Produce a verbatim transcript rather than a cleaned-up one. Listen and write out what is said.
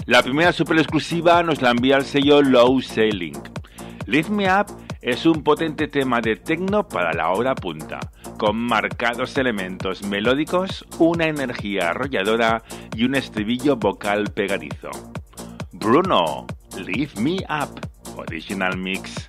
La primera super exclusiva nos la envía el sello Low Sailing. Lift Me Up es un potente tema de techno para la hora punta, con marcados elementos melódicos, una energía arrolladora y un estribillo vocal pegadizo. Bruno, Lift Me Up, Original Mix.